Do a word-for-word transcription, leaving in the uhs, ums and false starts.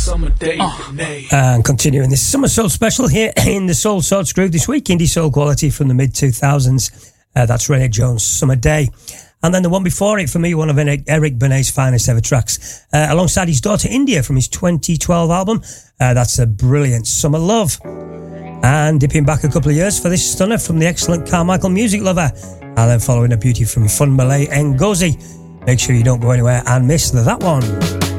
Summer Day. Oh. And continuing this Summer Soul special here in the Soul Swords Groove this week, indie soul quality from the mid two thousands. Uh, that's Renee Jones' Summer Day. And then the one before it, for me, one of Eric Benet's finest ever tracks, uh, alongside his daughter India from his twenty twelve album. Uh, that's a brilliant Summer Love. And dipping back a couple of years for this stunner from the excellent Carmichael Music Lover. And then following a beauty from Fun Malay Ngozi. Make sure you don't go anywhere and miss that one.